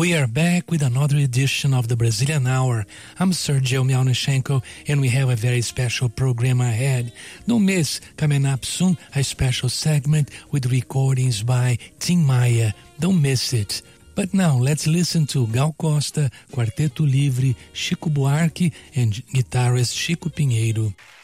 We are back with another edition of the Brazilian Hour. I'm Sergio Mialnichenko, and we have a very special program ahead. Don't miss, coming up soon, a special segment with recordings by Tim Maia. Don't miss it. But now, let's listen to Gal Costa, Quarteto Livre, Chico Buarque, and guitarist Chico Pinheiro.